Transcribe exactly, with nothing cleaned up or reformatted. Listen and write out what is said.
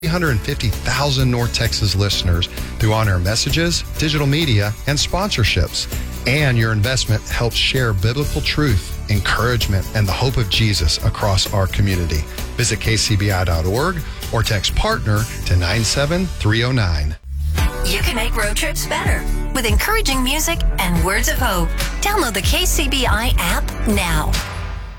three hundred fifty thousand North Texas listeners through on-air messages, digital media, and sponsorships. And your investment helps share biblical truth, encouragement, and the hope of Jesus across our community. Visit K C B I dot org or text PARTNER to nine seven three zero nine. You can make road trips better with encouraging music and words of hope. Download the K C B I app now.